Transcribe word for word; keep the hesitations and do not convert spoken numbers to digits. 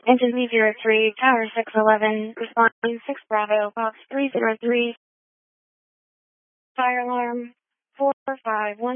Engine V zero three, Tower six eleven, responding six Bravo, box three zero three, fire alarm four five one.